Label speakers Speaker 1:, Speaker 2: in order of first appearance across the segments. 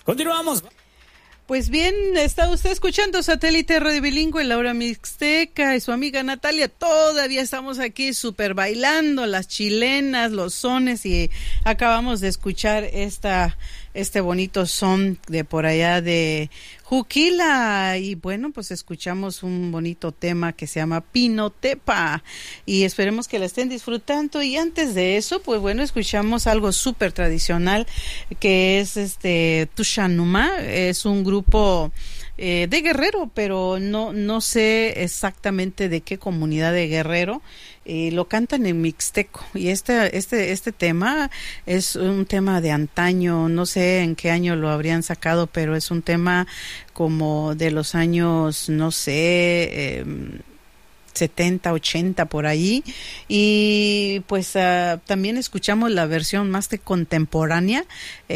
Speaker 1: Continuamos.
Speaker 2: Pues bien, está usted escuchando Satélite Radio Bilingüe, Laura Mixteca y su amiga Natalia. Todavía estamos aquí súper bailando las chilenas, los sones, y acabamos de escuchar este bonito son de por allá de Juquila. Y bueno, pues escuchamos un bonito tema que se llama Pinotepa y esperemos que la estén disfrutando. Y antes de eso, pues bueno, escuchamos algo súper tradicional que es Tushanuma. Es un grupo de Guerrero, pero no sé exactamente de qué comunidad de Guerrero. Lo cantan en mixteco y este tema es un tema de antaño, no sé en qué año lo habrían sacado, pero es un tema como de los años, no sé, 70, 80 por ahí. Y pues también escuchamos la versión más contemporánea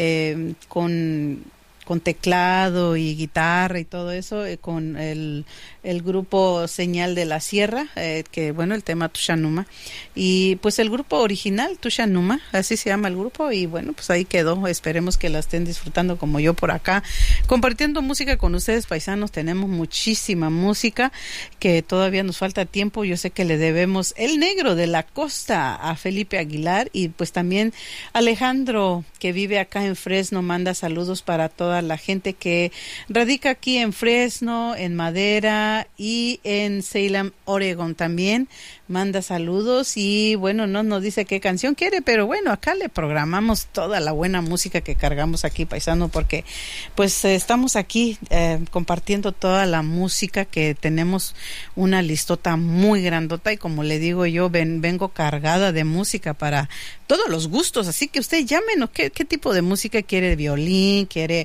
Speaker 2: con teclado y guitarra y todo eso, con el grupo Señal de la Sierra, que bueno, el tema Tushanuma, y pues el grupo original Tushanuma, así se llama el grupo, y bueno, pues ahí quedó. Esperemos que la estén disfrutando como yo por acá, compartiendo música con ustedes, paisanos. Tenemos muchísima música que todavía nos falta tiempo. Yo sé que le debemos El Negro de la Costa a Felipe Aguilar, y pues también Alejandro, que vive acá en Fresno, manda saludos para toda la gente que radica aquí en Fresno, en Madera y en Salem, Oregon también. Manda saludos y bueno, no nos dice qué canción quiere, pero bueno, acá le programamos toda la buena música que cargamos aquí, paisano, porque pues estamos aquí compartiendo toda la música que tenemos, una listota muy grandota, y como le digo yo, vengo cargada de música para todos los gustos, así que usted llámenos, ¿qué tipo de música quiere? ¿De violín? ¿Quiere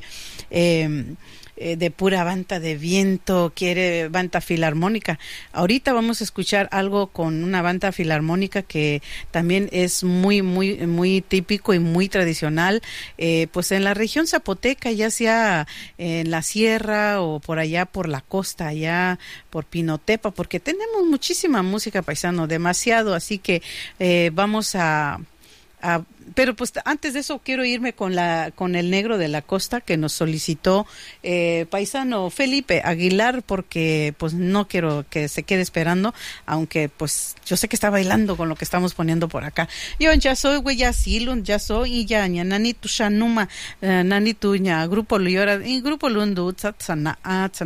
Speaker 2: de pura banda de viento? ¿Quiere banda filarmónica? Ahorita vamos a escuchar algo con una banda filarmónica que también es muy, muy, muy típico y muy tradicional, pues en la región zapoteca, ya sea en la sierra o por allá por la costa, allá por Pinotepa, porque tenemos muchísima música, paisano, demasiado, así que vamos pero pues antes de eso quiero irme con El Negro de la Costa, que nos solicitó paisano Felipe Aguilar, porque pues no quiero que se quede esperando, aunque pues yo sé que está bailando con lo que estamos poniendo por acá. Yo ya soy güey, ya silun, ya soy, y ya ña nani tu shanuma, nani tu ña grupo luyora, y grupo lundu tsatsana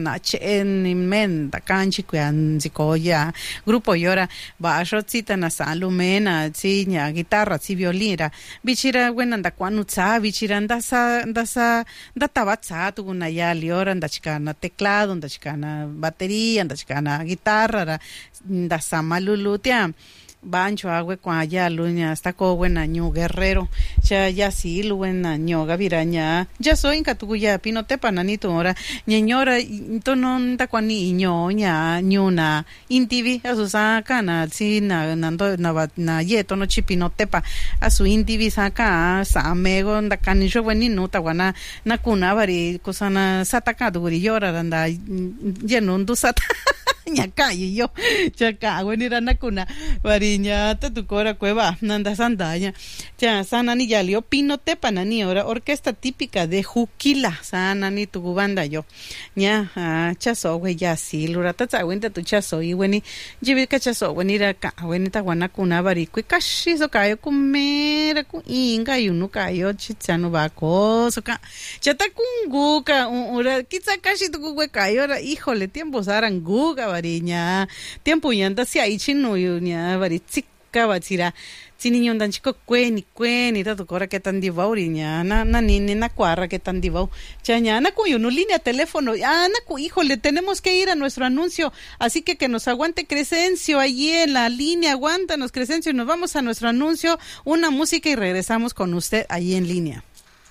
Speaker 2: chen men da kanchi kuan zikoya grupo llora ba shotsita na salumena si ña guitarra si violira bichira wenanda cuanutza bichiranda sa tabatza tuguna ya liora anda chicana teclado, anda chicana batería, anda chicana guitarra, anda samalulutia bancho agüe cuaya luña hasta co buena ñu Guerrero ya sí lu buena ñu gaviraña ya soy en Catuguya Pinotepa nanito ahora ñeñora to no nda cuani ñoña ñuna intivi a su saca na si nando na yeto no chipinotepa a su intivi saca sa amego nda canisho bueni nuta guana na kuna bari cosana sataka duguri llora anda yenundu sata ñaca y yo chaca bueno na kuna bariña tatucora cueva nanda sandaña ya sanani ya lio Pinotepa nani ahora orquesta típica de Juquila sanani tu banda yo ña chaso güey ya sí lura tatsa wenta tu chaso y weni jibi cachaso weni ra ka weni ta guana kuna bari ku kashi so kayo kumera ku inga yunu kayo chichano ba coso ka chata kunguka ura kitsa kashi tu güey kayo ra híjole tiempo saranguga bariña tiempo yanda si ahí chino ña bari tsika bachira chini ñondan chico cueni ta tu cora que tan divau riña na nini na cuarra que tan divau chaña na cuyo no línea teléfono na híjole tenemos que ir a nuestro anuncio, así que nos aguante Crescencio allí en la línea. Aguántanos Crescencio, nos vamos a nuestro anuncio, una música y regresamos con usted allí en línea.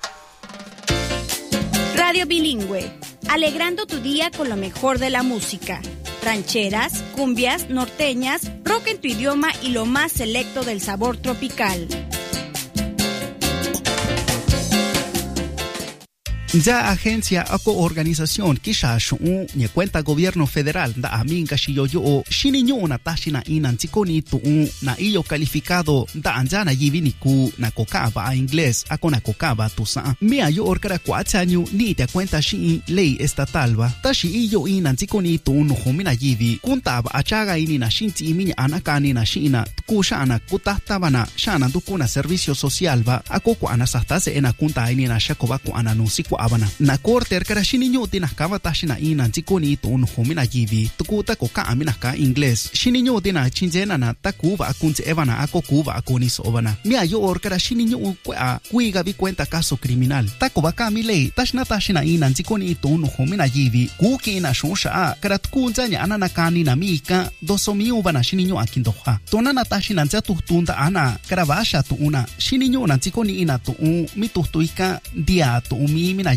Speaker 3: Radio Bilingüe, alegrando tu día con lo mejor de la música. Rancheras, cumbias, norteñas, rock en tu idioma y lo más selecto del sabor tropical.
Speaker 1: Ya agencia o organización kisha shu ni cuenta gobierno federal da aminga shiyoyo shininyo na tashina inantikoni tu na iyo calificado da anjana yivini ku na kokaba a inglés ako na kokaba tu sa mia yo orkara 4 años ni te cuenta shi ley estatal ba tashi iyo inantikoni tu no homina yivi kuntaba achaga ini na shinti iminya anakani na shina kushana kutahtabana shana dukuna servicio social ba ako ko anasastase ena kunta ini na shakoba ko ananusi abana na korter kara shininyo tinakaba tashina ina tikoni to un homina yivi tukuta ko ka amina ka inglés shininyo tina chinjena na takuva akunze evana ako kuva akoni sobana mia yo or kara shininyo kwa kuiga vi cuenta caso criminal takoba ka milei tashna tashina ina tikoni to un homina yivi kuki na shonsha kara tukunzanya anana kani na mika dosomi ubana shininyo akindoha tonana tashina nzatu tunda ana kara vasha tu una shininyo na tikoni ina to mitustuika dia to mi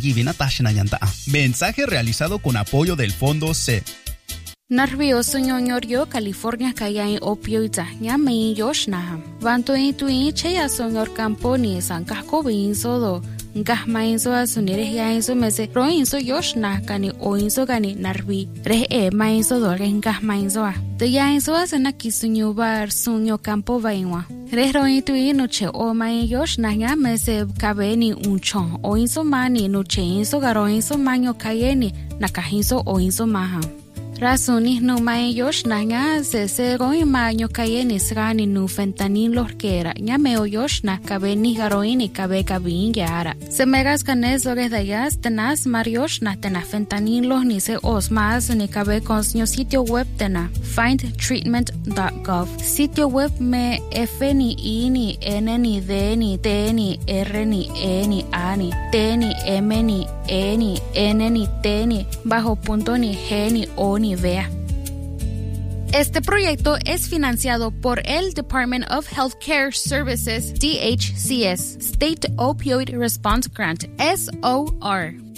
Speaker 1: mensaje realizado con apoyo del Fondo C.
Speaker 4: Nervioso ñoñorio California kaya opioida ñame yoshna. Vanto intui cheya sonor camponi sankako binsodo. Ngahma inso asunire ya inso mese pro inso yoshna kani o inso kani narvi. Re ma inso dore ngahma inso. De ya inso asena kisunyo bar sunyo campo vainwa. Re ro intui noche o ma yoshna ñame se kabeni unchon o inso mani noche inso garo inso manyo kayeni nakahinso o inso maha. Rasuni no mai yoshna nga se goi maño kayeni srani nu fentanilo kera nya meo yoshna kabeni garoini kabe kabin yara se megas kanezo gedayas tenas marioshna tena fentanilo ni se osmas ni kabe consnio sitio web tena findtreatment.gov sitio web me f ni i ni n ni d ni t ni r ni e ni a ni t ni m ni e ni n ni t ni bajo punto ni g ni o ni vea. Este proyecto es financiado por el Department of Healthcare Services, DHCS, State Opioid Response Grant, SOR.